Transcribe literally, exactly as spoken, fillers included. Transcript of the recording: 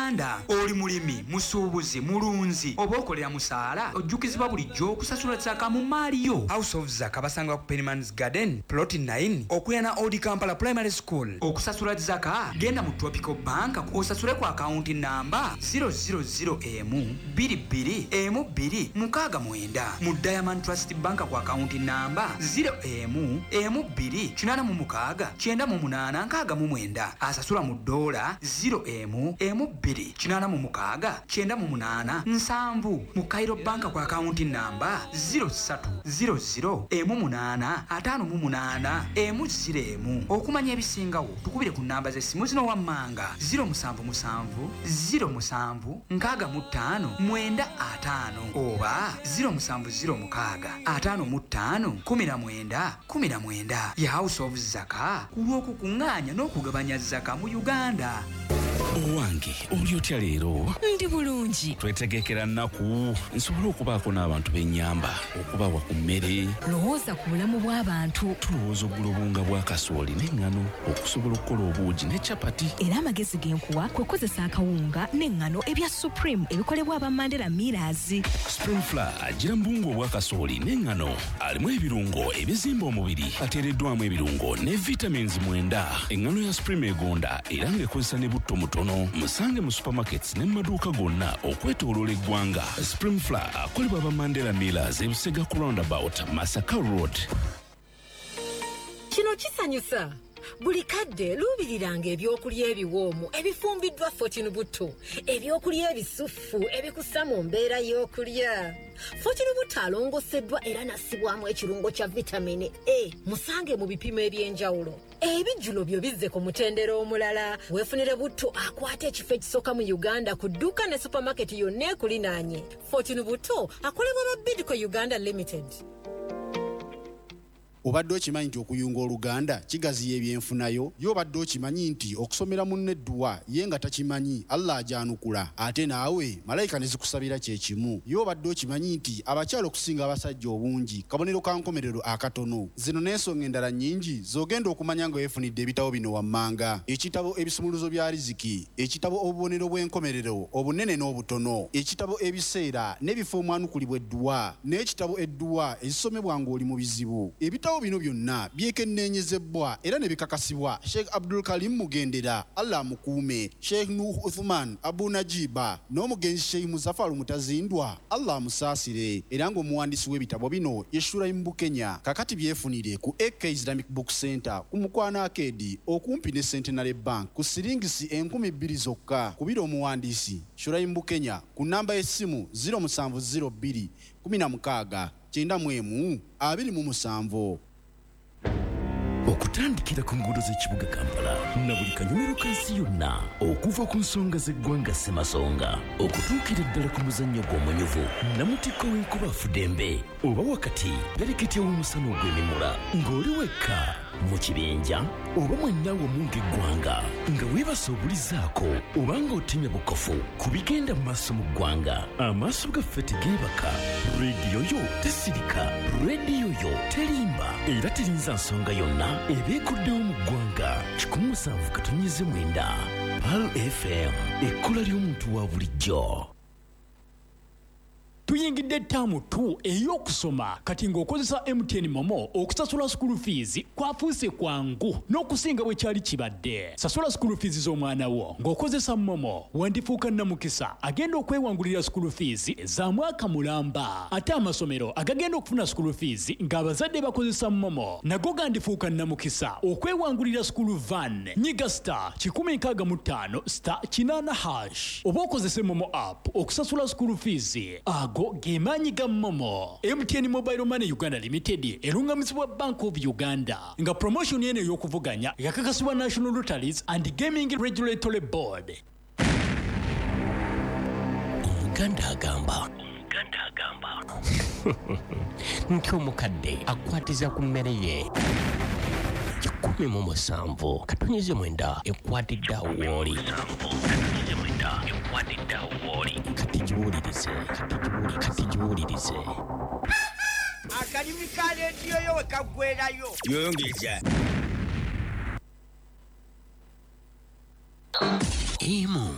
Uganda. Oli mulimi, musuubuzi, mulunzi oba okolera musaala ojjukizibwa bulijjo okusasula zzaka mu maaliyo. House of Zaka basanga ku Pennyman's Garden plot nine okuyana Old Kampala Primary School. Okusasula zzaka genda mu Tropical Bank osasule ku akaunti namba zero zero zero emu bbiri bbiri emu bbiri mukaaga mwenda. Mu Diamond Trust Bank ku akaunti namba zero emu emu bbiri kinaana mu mukaaga kyenda mu munaana nkaaga mu mwenda. Asasula mu dola zero emu emu bbiri kinaana mu mukaaga kyenda mu munaana nsanvu. Mu Cairo Bank ku akaunti namba zero three zero zero emu munaana ataano mu munaana emu zero emu. Okumanya ebisingawo tukubire ku namba z'essimu zino wammanga zero musanvu musanvu zero musanvu nkaaga mu ttaano mwenda ataano oba zero musanvu zero mukaaga ataano mu ttaano kumi na mwenda kumi na mwenda. Ya House of Zaka ku lw'okukuŋŋaanya n'okugabanya zaka mu Uganda. Owange oli otya leero? Ndi bulungi. Twetegekera nnaku nsobole okubaako n'abantu b'ennyamba okubawa ku mmere. Lowooza ku bulamu bw'abantu. Tulowooza oggula obunga bwa kasooli n'eŋŋano okusobola okukola obuugi ne capati. Era amagezi genkuwa kwe kozesa akawunga n'eŋŋano ebya Supreme ebikolebwa aba Mandela Millers. Spring Flour agira mbungu obwa kasooli n'eŋŋano alimu ebirungo ebizimba omubiri ateereddwamu ebirungo ne vitamins mwenda. Eŋŋano ya Supreme egonda era ng'ekozesa ne butto mutono. Musange mu supermarkets ne maduuka gonna okwetooloola eggwanga. Spring Flour akolebwa aba Mandela Millers e Busega ku roundabout Masaka Road. Kino kisanyusa. Buli kadde luubiriranga ebyokulya ebiwoomu ebifumbiddwa Fortune Buto, ebyokulya ebisufu ebikussa mu mbeera y'okulya. Fortune Buto alongoseddwa era nassibwamu ekirungo kya vitamini A. Musange mu bipimo eby'enjawulo. Ebijjulo byo bizze ku mutendera omulala. Weefunire Buto akwata ekifo ekisooka mu Uganda ku dduuka ne supermarket yonna ekulinaanye. Fortune Buto akolebwa ba Bidco Uganda Limited. Obadde okimanyi nti okuyunga Oluganda kigaziya ebyenfunayo? Y'obadde okimanyi nti okusomera munne edduwa ye nga takimanyi Allah ajanukula ate naawe malayika ne zikusabira kye kimu? Y'obadde okimanyi nti abakyala okusinga abasajja obungi kabonero ka nkomerero akatono? Zino n'ensonga endala nnyingi z'ogenda okumanya nga weefunidde ebitabo bino wammanga: ekitabo ebisumuluzo bya riziki, ekitabo obubonero bw'enkomerero obunene n'obutono, ekitabo ebiseera n'ebifo omwanukulibwa edduwa, n'ekitabo edduwa ezisomebwa ng'oli mu bizibu. Ebitabo bino byonna byekenneenyezebwa era ne bikakasibwa Sheikh Abdul Karim Mugendera, Allah mukuume, Sheikh Nuh Uthman Abu Najiba n'omugenzi Sheikh Muzaffar Mutazindwa, Allah musaasire. Era ng'omuwandiisi w'ebitabo bino ye Shuraim Bukenya. Kakati byefunire ku A K Islamic Book Center ku Mukwana Arcade okumpi ne Centenary Bank ku siringisi enkumi bbiri zokka. Kubira omuwandiisi Shuraim Bukenya ku namba y'essimu zero musanvu zero bbiri kumi na mukaaga kyenda mu emu abiri mu musanvu. Okutandikira ku nguudo z'ekibuga Kampala na buli kanyomero kansi yonna, okuva ku nsonga z'eggwanga Ssemasonga okutuukira ddala ku muzannyo gw'omunyuvu namutikko w'enkuba Fudembe, oba wakati pereketya w'omusana ogw'emimula ng'oli wekka mu kibinja oba mwenna wamu ng'eggwanga nga weebase obulizaako oba ng'otemya bukofu ku bigenda mu maaso mu ggwanga. Amaaso gaffe tegeebaka, rediyo yo tesirika, rediyo yo terimba era terinza nsonga yonna ebeekuddewo mu ggwanga. kikumi musanvu katonnyeze mwenda Pearl F M, ekkola ly'omuntu wa bulijjo. Tuyingidde ttaamu tu ey'okusoma kati ng'okozesa M T N Momo okusasula school fees kwafuuse kwangu n'okusinga bwe kyali kibadde. Sasula school fees z'omwana wo ng'okozesa Momo, wandifuuka nnamukisa agenda okwewangulira school fees za mwaka mulamba. Ate amasomero agagenda okufuna school fees ng'abazadde bakozesa Momo nago gandifuuka nnamukisa okwewangulira school van. Nyiga star kikumi nkaaga mu ttaano star kinaana hash oba okozese Momo app okusasula school fees. Ago gemaanyi ga Momo. M T N Mobile Money Uganda Limited erungamizibwa Bank of Uganda nga promotion yene y'okuvuganya yakakasibwa National Lotteries and Gaming Regulatory Board. Omuganda agamba Omuganda agamba nti omukadde akwatiza ku mmere ye kikumi mu musanvu katonnyeze mwenda ekwatidde awo w'oli. Kati giwulirize, kati giwulirize. Akalimi ka leediyo yo we kaggwerayo. Yoyongeza. Emu.